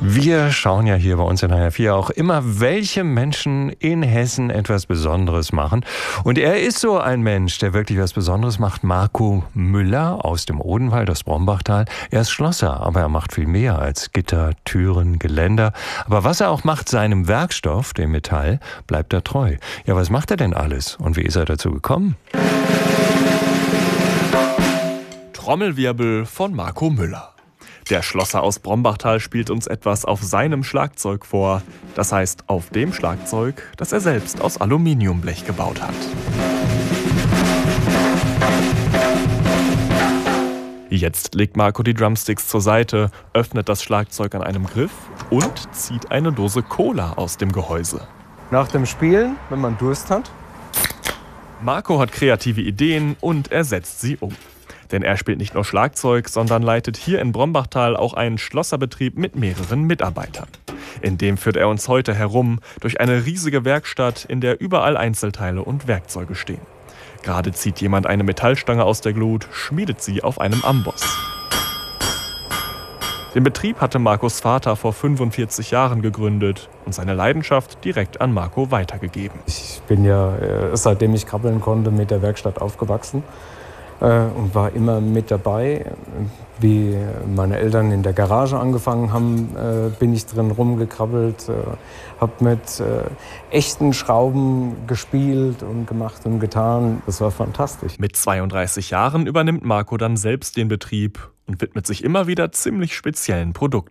Wir schauen ja hier bei uns in HR4 auch immer, welche Menschen in Hessen etwas Besonderes machen. Und er ist so ein Mensch, der wirklich was Besonderes macht. Marco Müller aus dem Odenwald, aus Brombachtal. Er ist Schlosser, aber er macht viel mehr als Gitter, Türen, Geländer. Aber was er auch macht, seinem Werkstoff, dem Metall, bleibt er treu. Ja, was macht er denn alles? Und wie ist er dazu gekommen? Trommelwirbel von Marco Müller. Der Schlosser aus Brombachtal spielt uns etwas auf seinem Schlagzeug vor. Das heißt, auf dem Schlagzeug, das er selbst aus Aluminiumblech gebaut hat. Jetzt legt Marco die Drumsticks zur Seite, öffnet das Schlagzeug an einem Griff und zieht eine Dose Cola aus dem Gehäuse. Nach dem Spielen, wenn man Durst hat. Marco hat kreative Ideen und er setzt sie um. Denn er spielt nicht nur Schlagzeug, sondern leitet hier in Brombachtal auch einen Schlosserbetrieb mit mehreren Mitarbeitern. In dem führt er uns heute herum durch eine riesige Werkstatt, in der überall Einzelteile und Werkzeuge stehen. Gerade zieht jemand eine Metallstange aus der Glut, schmiedet sie auf einem Amboss. Den Betrieb hatte Marcos Vater vor 45 Jahren gegründet und seine Leidenschaft direkt an Marco weitergegeben. Ich bin ja, seitdem ich krabbeln konnte, mit der Werkstatt aufgewachsen. Und war immer mit dabei. Wie meine Eltern in der Garage angefangen haben, bin ich drin rumgekrabbelt, habe mit echten Schrauben gespielt und gemacht und getan. Das war fantastisch. Mit 32 Jahren übernimmt Marco dann selbst den Betrieb und widmet sich immer wieder ziemlich speziellen Produkten.